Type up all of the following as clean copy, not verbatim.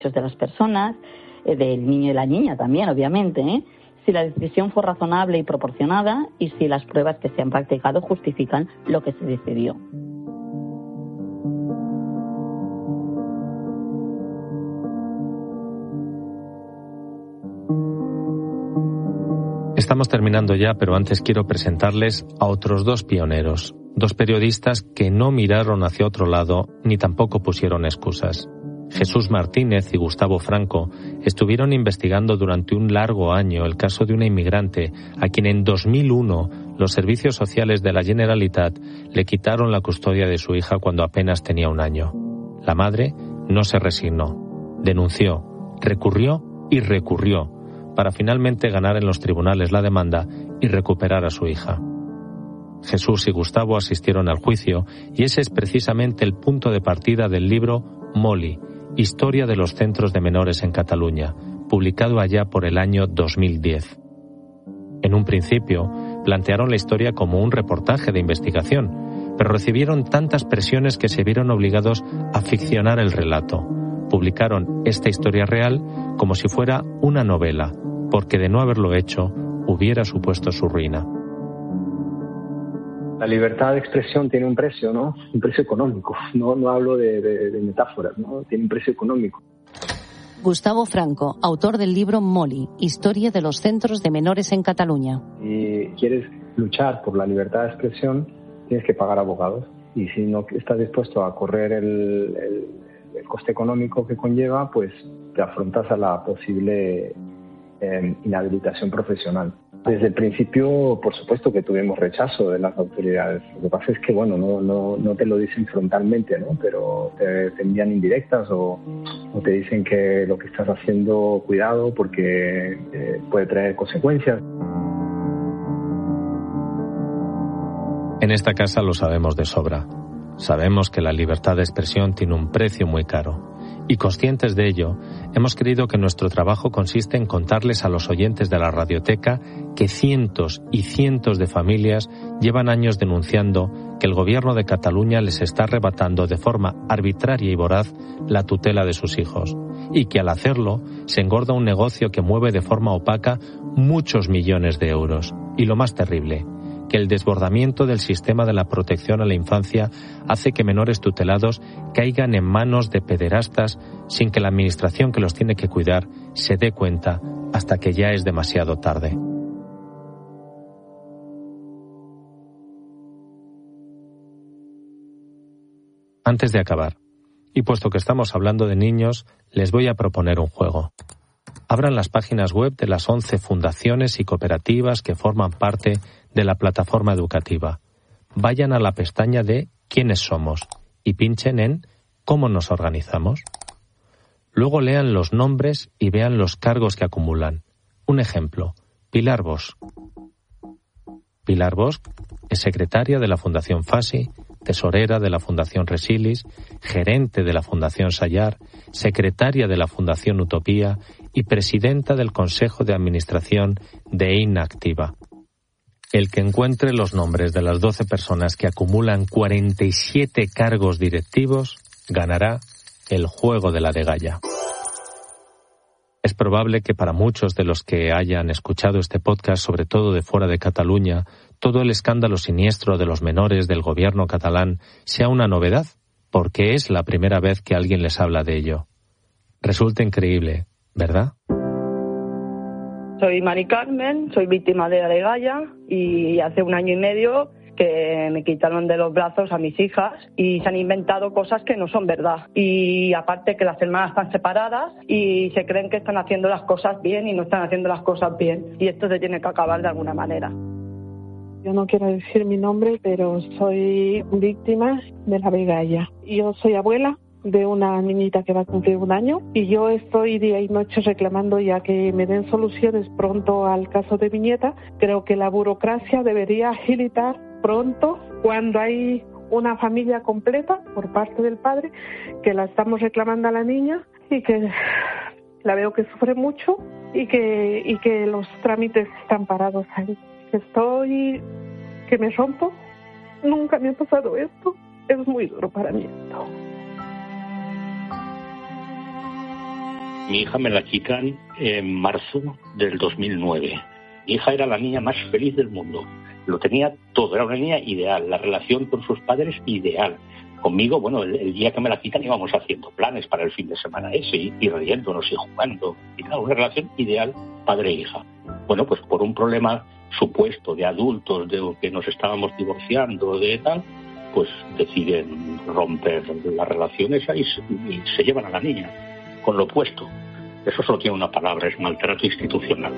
de las personas, del niño y la niña también, obviamente, si la decisión fue razonable y proporcionada y si las pruebas que se han practicado justifican lo que se decidió. Estamos terminando ya, pero antes quiero presentarles a otros dos pioneros, dos periodistas que no miraron hacia otro lado ni tampoco pusieron excusas. Jesús Martínez y Gustavo Franco estuvieron investigando durante un largo año el caso de una inmigrante a quien en 2001 los servicios sociales de la Generalitat le quitaron la custodia de su hija cuando apenas tenía 1 año. La madre no se resignó, denunció, recurrió y recurrió para finalmente ganar en los tribunales la demanda y recuperar a su hija. Jesús y Gustavo asistieron al juicio y ese es precisamente el punto de partida del libro Molly, Historia de los centros de menores en Cataluña, publicado allá por el año 2010. En un principio, plantearon la historia como un reportaje de investigación, pero recibieron tantas presiones que se vieron obligados a ficcionar el relato. Publicaron esta historia real como si fuera una novela, porque de no haberlo hecho, hubiera supuesto su ruina. La libertad de expresión tiene un precio, ¿no? Un precio económico. No hablo de metáforas, ¿no? Tiene un precio económico. Gustavo Franco, autor del libro Molly, Historia de los centros de menores en Cataluña. Si quieres luchar por la libertad de expresión, tienes que pagar abogados. Y si no estás dispuesto a correr el coste económico que conlleva, pues te afrontas a la posible inhabilitación profesional. Desde el principio, por supuesto que tuvimos rechazo de las autoridades. Lo que pasa es que, bueno, no te lo dicen frontalmente, ¿no? Pero te envían indirectas o te dicen que lo que estás haciendo, cuidado, porque puede traer consecuencias. En esta casa lo sabemos de sobra. Sabemos que la libertad de expresión tiene un precio muy caro. Y conscientes de ello, hemos creído que nuestro trabajo consiste en contarles a los oyentes de la Radioteca que cientos y cientos de familias llevan años denunciando que el gobierno de Cataluña les está arrebatando de forma arbitraria y voraz la tutela de sus hijos, y que al hacerlo se engorda un negocio que mueve de forma opaca muchos millones de euros. Y lo más terrible, que el desbordamiento del sistema de la protección a la infancia hace que menores tutelados caigan en manos de pederastas sin que la administración que los tiene que cuidar se dé cuenta hasta que ya es demasiado tarde. Antes de acabar, y puesto que estamos hablando de niños, les voy a proponer un juego. Abran las páginas web de las 11 fundaciones y cooperativas que forman parte de la plataforma educativa. Vayan a la pestaña de ¿Quiénes somos? Y pinchen en ¿Cómo nos organizamos? Luego lean los nombres y vean los cargos que acumulan. Un ejemplo, Pilar Bosch. Pilar Bosch es secretaria de la Fundación FASI, tesorera de la Fundación Resilis, gerente de la Fundación Sayar, secretaria de la Fundación Utopía y presidenta del Consejo de Administración de Inactiva. El que encuentre los nombres de las 12 personas que acumulan 47 cargos directivos ganará el juego de la degalla. Es probable que para muchos de los que hayan escuchado este podcast, sobre todo de fuera de Cataluña, todo el escándalo siniestro de los menores del gobierno catalán sea una novedad, porque es la primera vez que alguien les habla de ello. Resulta increíble, ¿verdad? Soy Mari Carmen, soy víctima de la degalla y hace 1 año y medio que me quitaron de los brazos a mis hijas y se han inventado cosas que no son verdad. Y aparte que las hermanas están separadas y se creen que están haciendo las cosas bien y no están haciendo las cosas bien. Y esto se tiene que acabar de alguna manera. Yo no quiero decir mi nombre, pero soy víctima de la degalla. Yo soy abuela de una niñita que va a cumplir 1 año y yo estoy día y noche reclamando ya que me den soluciones pronto al caso de mi nieta. Creo que la burocracia debería agilitar pronto cuando hay una familia completa por parte del padre que la estamos reclamando a la niña y que la veo que sufre mucho y que los trámites están parados ahí. Que me rompo. Nunca me ha pasado esto. Es muy duro para mí esto. mi hija me la quitan en marzo del 2009. Mi hija era la niña más feliz del mundo. Lo tenía todo, era una niña ideal. La relación con sus padres, ideal. Conmigo, bueno, el día que me la quitan íbamos haciendo planes para el fin de semana ese, y riéndonos y jugando. Y nada, una relación ideal padre-hija. Bueno, pues por un problema supuesto de adultos, de que nos estábamos divorciando, de tal, pues deciden romper la relación esa y se llevan a la niña con lo opuesto. Eso solo tiene una palabra, es maltrato institucional.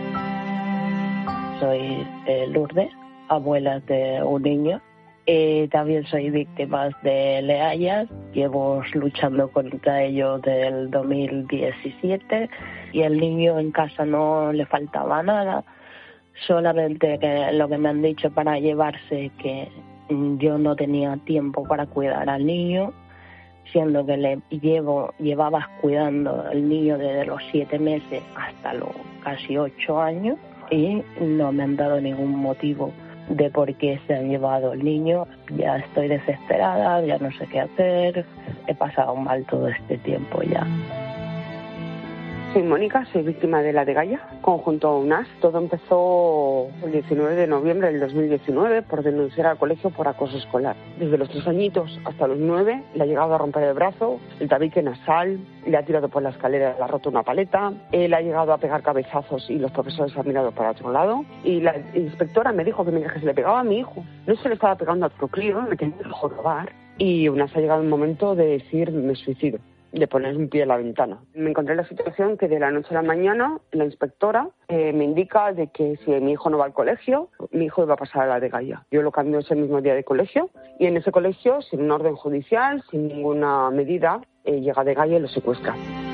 Soy Lourdes, abuela de un niño. También soy víctima de leallas. Llevo luchando contra ello desde el 2017 y el niño en casa no le faltaba nada. Solamente que lo que me han dicho para llevarse, que yo no tenía tiempo para cuidar al niño, siendo que llevaba cuidando al niño desde los 7 meses hasta los casi 8 años y no me han dado ningún motivo de por qué se han llevado el niño. Ya estoy desesperada, ya no sé qué hacer, he pasado mal todo este tiempo ya. Soy Mónica, soy víctima de la Degaya, conjunto a UNAS. Todo empezó el 19 de noviembre del 2019 por denunciar al colegio por acoso escolar. Desde los 3 añitos hasta los 9 le ha llegado a romper el brazo, el tabique nasal, le ha tirado por la escalera, le ha roto una paleta, él ha llegado a pegar cabezazos y los profesores han mirado para otro lado. Y la inspectora me dijo que mientras que se le pegaba a mi hijo, no se le estaba pegando al proclío, me tenía que jorobar. Y UNAS ha llegado el momento de decir me suicido, de poner un pie en la ventana. Me encontré en la situación que de la noche a la mañana la inspectora me indica de que si mi hijo no va al colegio, mi hijo iba a pasar a la Degaya. Yo lo cambio ese mismo día de colegio y en ese colegio, sin un orden judicial, sin ninguna medida, llega a Degaya y lo secuestra.